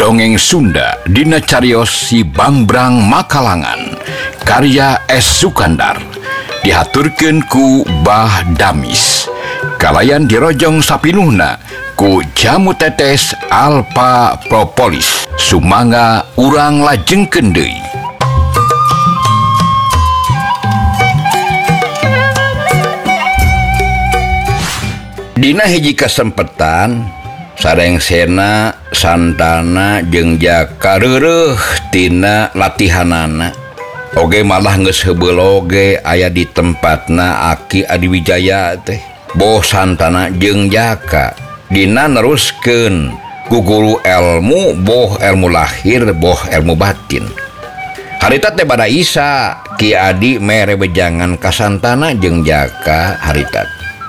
Dongeng Sunda dina cariyos Si Bangbrang Makalangan karya S. Sukandar dihaturkeun ku Bah Damis kalayan dirojong sapinuhna ku Jamu Tetes Alpha Propolis sumangga urang lajengkeun deui. Dina hiji kasempetan sareng sena santana jeung jaka reureuh tina latihanana oge malah geus heubeul oge aya di tempatna Aki Adiwijaya teh boh santana jeung jaka dina neruskeun ku guru ilmu boh ilmu lahir boh ilmu batin. Harita teh bada Isa Ki Adi mere bejangan ka santana jeung jaka harita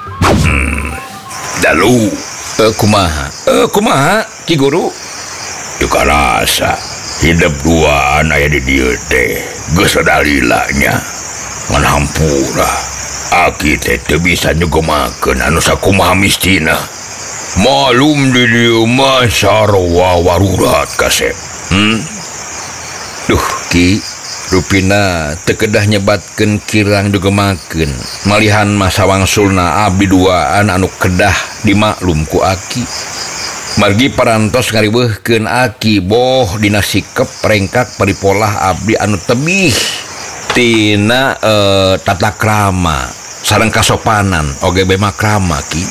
dalu kumaha Ki Guru teu karasa hidup duaan aya di dieu teh geus dalilanya ngan hampura Aki teh teu bisa nyugumakeun anu sakumaha mistina malum di dieu mah sarua warurat kasep. Duh Ki rupina teu kedah nyebatkeun kirang dugemakeun malihan masa wangsulna abdi duaan anu kedah dimaklum ku Aki margi parantos ngariweuhkeun Aki boh dina sikep rengkak paripolah abdi anu tebih tina tata krama sareng kasopanan oge bae makrama Ki.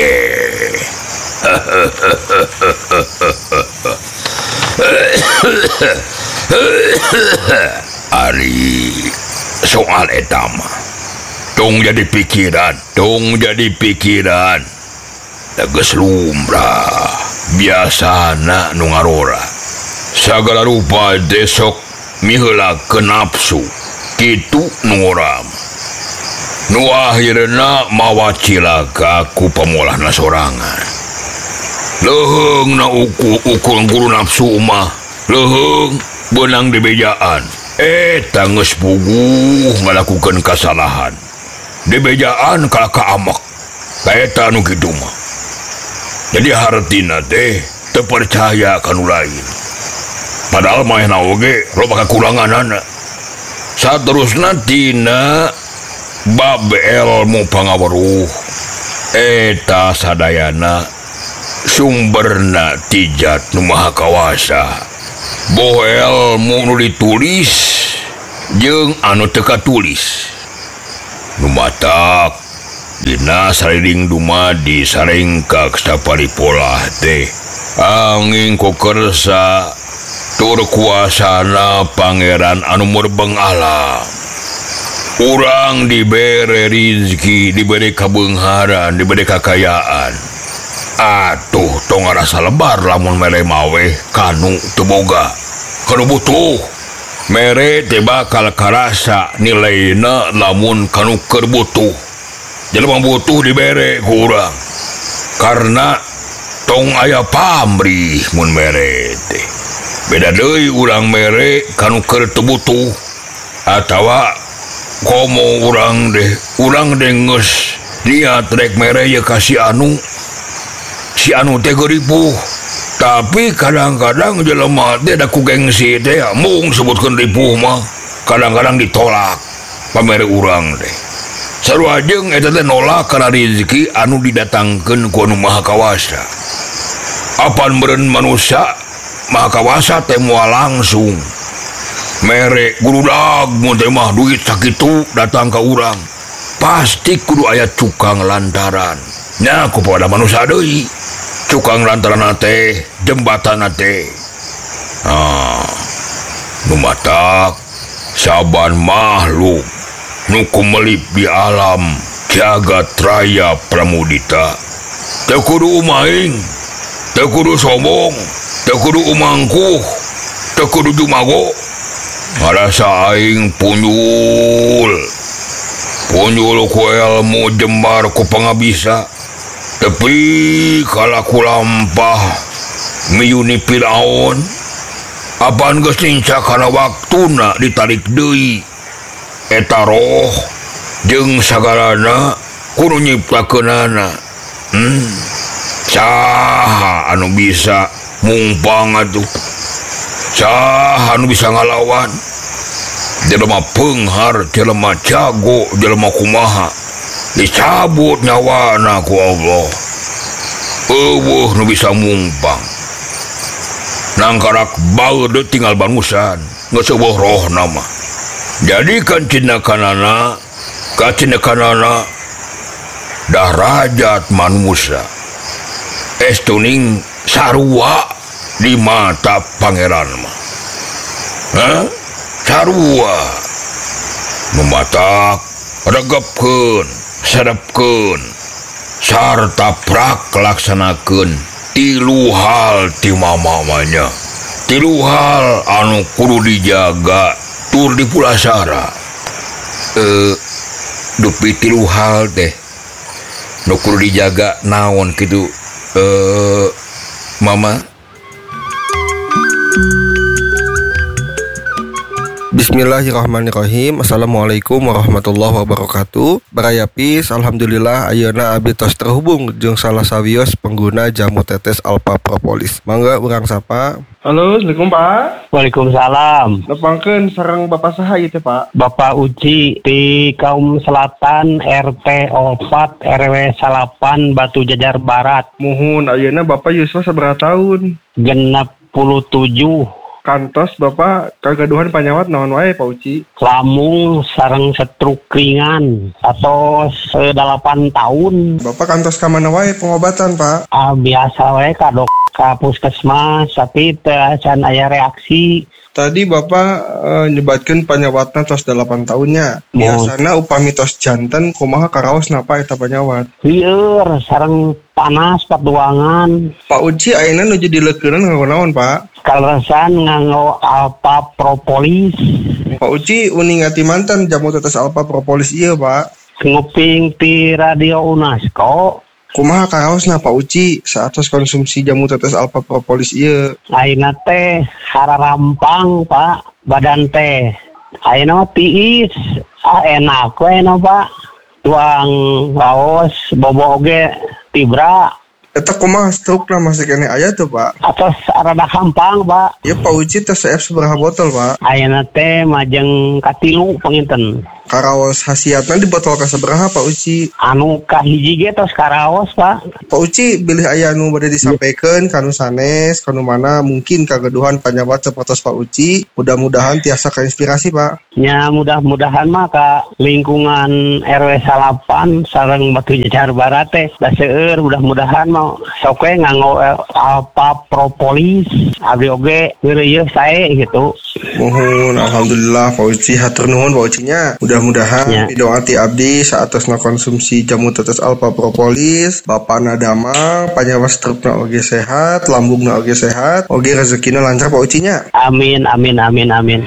Ari soal etama tong jadi pikiran geus lumrah biasana nu ngarora sagala rupa desok miheulakeun nafsu kitu nu urang nu akhirna mawa cilaka ku pamolahna sorangan leheungna ukul guru nafsu mah leheung benang dibejaan eta geus puguh ngalakukeun kasalahan dibejaan ka amak kaeta anu kitu mah jadi hartina teh teu percaya ka nu lain padahal manehna oge loba kakuranganana saterusna tina bab ilmu pangaweruh eta sadayana sumberna tijat nu maha kawasa boh ilmu nu ditulis jeung anu teu katulis nu matak dina sariring dumadi sarengkak saparipolah teh angin ku kersa tur kuasana pangeran anu murbeng alam urang dibere rizki diberi kabeungharan diberi kakayaan atuh tong ngarasa lebar lamun mere mawe kanu teu boga kanu butuh mere teh bakal karasa nilaina lamun kanu keur butuh jelema butuh dibere ku urang karena tong aya pamrih mun mere teh beda deui urang mere kanu keur teu butuh atawa komo urang deh geus niat rek mere ye ka si anu teh ripuh tapi kadang-kadang jelema teh da ku gengsi teh mung sebutkeun ripuh mah kadang-kadang ditolak pamere urang teh sarua jeung eta teh nolak kana rezeki anu didatangkeun ku anu maha kawasa apan meureun manusia maha kawasa teh moal langsung mere gurudag mun teh mah duit sakitu datang ka urang pasti kudu aya cukang lantaran nya ku pada manusia deui cukang lantaran teh jembatan teh nu matak saban makhluk nu kumelip di alam jagat raya pramudita teu kudu umaing teu kudu sombong teu kudu umangkuh teu kudu jumago ngarasa aing punyul ku ilmu jembar ku pangabisa tapi kalaku lampah miyuni Firaun apaan geus tingca kana waktuna ditarik deui eta roh jeung sagalana kudu nyiptakeunana saha anu bisa mumpang atuh Saha anu bisa ngalawan? Jelema peunghar, jelema jago, jelema kumaha dicabut nyawana ku Allah. Eueuh nu bisa mumpang. Nangkarak baeudeu tinggal bangusan, geus eueuh rohna mah. Jadikan cindakanana darajat manusia. Estuning sarua di mata pangeran mah. Sarua mematak, regepkeun, sedepkeun, sarta praklaksanakeun 3 hal ti mamamanya. 3 hal anu kudu dijaga tur dipulasara. Dupi 3 hal teh nu kudu dijaga naon kitu Mama? Bismillahirrahmanirrahim. Assalamualaikum warahmatullahi wabarakatuh. Barayapis, alhamdulillah ayeuna abdi tos terhubung jeung salah sawios pengguna jamu tetes Alpha Propolis. Mangga urang sapa. Halo, Assalamualaikum Pak. Waalaikumsalam. Nepangkeun sareng Bapak saha ieu teh Pak? Bapak Uci di Kaum Selatan RT 4 RW 8 Batu Jajar Barat. Muhun ayeuna Bapak yuswa sabaraha taun? Genep 17. Kantos Bapak kagaduhan panyawat naon wae Pak Uci? Lamung sareng stroke ringan atau 8 tahun. Bapak kantos ka mana wae pengobatan Pak? Biasa wae ka puskesmas tapi teu can aya reaksi. Tadi Bapak nyebatkeun panyawatna tos 8 tahunnya. Biasana upami tos janten kumaha karaos napa eta panyawat? Lieur sareng panas paduangan. Pak Uci ayeuna nuju dileukeureunan nganggo naon Pak? Kaleresan nganggo Alpha Propolis. Pak Uci uning ngati mantan jamu tetes Alpha Propolis ieu Pak. Nguping ti radio UNESCO. Kumaha karaosna Pak Uci saatos konsumsi jamu tetes Alpha Propolis ieu? Ayeuna teh hararampang Pak, badan teh ayeuna tiis, enak we no Pak. Tuang laos bobo oge tibra. Eta kumaha strukna masih kene aya tuh Pak? Atos rada gampang Pak. Ya Pak Uci tes CF sabaraha botol Pak? Ayeuna teh majeng katilu panginten. Karaos hasiatna di botol ka sabaraha Pak Uci? Anu kahiji ge tos karaos Pak. Pak Uci bilih aya anu bade disampaikan kanu sanes kanu mana mungkin kagaduhan panyawat sapertos Pak Uci. Mudah-mudahan tiasa kainspirasi Pak. Ya mudah-mudahan mah ka lingkungan RW 8 sareng Batu Jajar Barat teh da seueur mudah-mudahan mah sok we nganggo Alpha Propolis abdi oge ngeureuyeuh sae gitu. Mohon alhamdulillah Pak Uci hatur nuhun Pak Ucinya. Mudah-mudahan doa ti abdi saatosna konsumsi jamu tetes Alpha Propolis, bapana damang, panyawat strukna oge sehat, lambungna oge sehat, oge rezekina lancar Pak Ucinya. Amin amin amin amin.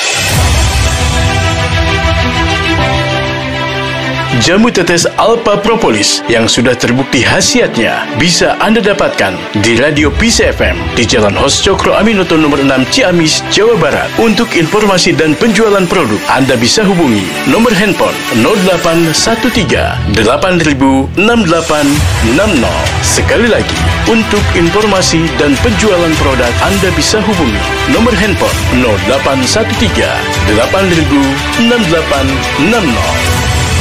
Jamu tetes Alpha Propolis yang sudah terbukti khasiatnya bisa Anda dapatkan di Radio Peace FM di Jalan Hos Cokro Aminoto nomor 6 Ciamis, Jawa Barat. Untuk informasi dan penjualan produk, Anda bisa hubungi nomor handphone 0813 8000 6860. Sekali lagi, untuk informasi dan penjualan produk, Anda bisa hubungi nomor handphone 0813 8000 6860.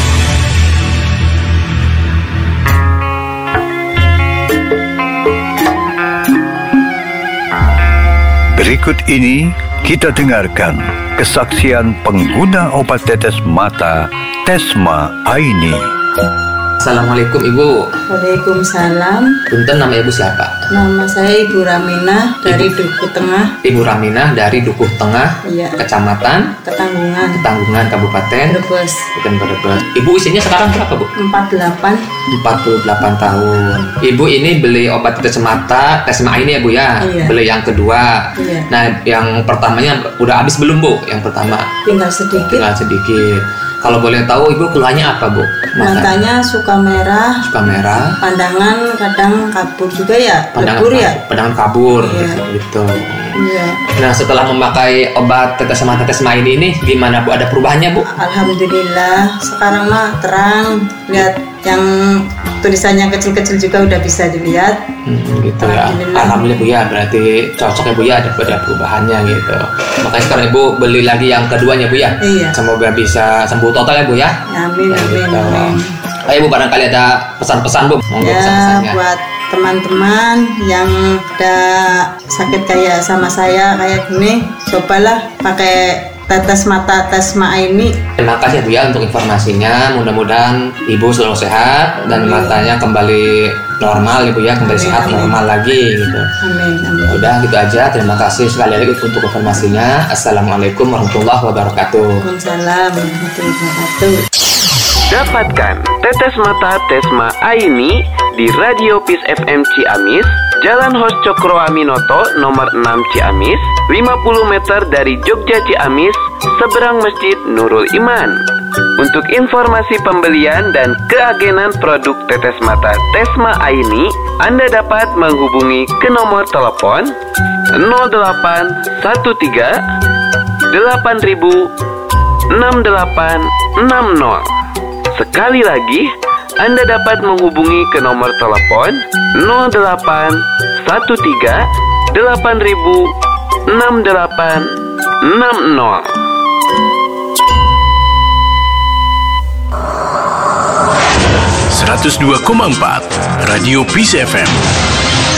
Berikut ini kita dengarkan kesaksian pengguna obat tetes mata Tesma Aini. Assalamualaikum Ibu. Waalaikumsalam. Punten, nama Ibu siapa? Nama saya Ibu Raminah dari Dukuh Tengah. Ibu Raminah dari Dukuh Tengah, Iya. Kecamatan Ketanggungan, Kabupaten Brebes. Brebes. Ibu usianya sekarang berapa Bu? 48. 48 tahun. Ibu ini beli obat tetes mata Tesma Aini ya Bu ya? Iya. Beli yang kedua. Iya. Nah, yang pertamanya udah habis belum Bu? Yang pertama? Tinggal sedikit. Tinggal sedikit. Kalau boleh tahu Ibu keluhannya apa Bu? Matanya suka merah. Suka merah. Pandangan kadang kabur juga ya. Lebur ya. Pandangan kabur. Iya. Gitu. Iya. Nah, setelah memakai obat tetes mata Tesma ini gimana Bu? Ada perubahannya Bu? Alhamdulillah. Sekarang mah terang. Lihat yang tulisannya kecil-kecil juga udah bisa dilihat. Gitu ya. Alhamdulillah Bu ya, berarti cocok ya Bu ya, ada perubahannya gitu. Makanya sekarang Ibu beli lagi yang keduanya Bu ya. Iya. Semoga bisa sembuh total ya Bu ya. Amin, Ya, amin, gitu. amin. Ayo Bu, barangkali ada pesan-pesan Bu. Monggo Ya, pesan-pesannya. buat teman-teman yang ada sakit kayak sama saya kayak gini, cobalah pakai tetes mata Tesma Aini. Terima kasih Bu ya untuk informasinya. Mudah-mudahan Ibu selalu sehat dan matanya kembali normal Ibu ya, kembali sehat normal lagi gitu. Amin, amin. Udah gitu aja. Terima kasih sekali lagi untuk informasinya. Assalamualaikum warahmatullahi wabarakatuh. Waalaikumsalam warahmatullahi wabarakatuh. Dapatkan tetes mata Tesma Aini di Radio Peace FM Ciamis, Jalan Hos Cokro Aminoto nomor 6 Ciamis, 50 meter dari Jogja Ciamis, seberang Masjid Nurul Iman. Untuk informasi pembelian dan keagenan produk tetes mata Tesma Aini, Anda dapat menghubungi ke nomor telepon 0813 8000 6860. Sekali lagi, Anda dapat menghubungi ke nomor telepon 0813 8000 6860. 102,4 Radio Peace FM.